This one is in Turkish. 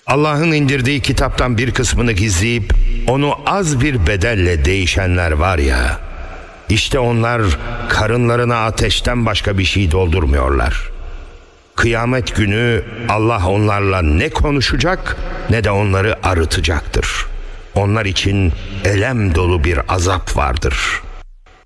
Allah'ın indirdiği kitaptan bir kısmını gizleyip onu az bir bedelle değişenler var ya, işte onlar karınlarına ateşten başka bir şey doldurmuyorlar. Kıyamet günü Allah onlarla ne konuşacak ne de onları arıtacaktır. Onlar için elem dolu bir azap vardır.''